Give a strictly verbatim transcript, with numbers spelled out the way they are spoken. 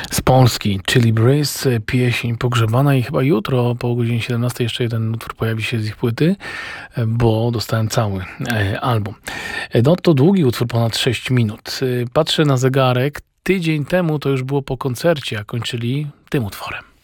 Z Polski, Chili Breeze, pieśń pogrzebana i chyba jutro po godzinie siedemnastej jeszcze jeden utwór pojawi się z ich płyty, bo dostałem cały e, album. E, No to długi utwór, ponad sześć minut. E, Patrzę na zegarek, tydzień temu to już było po koncercie, a kończyli tym utworem.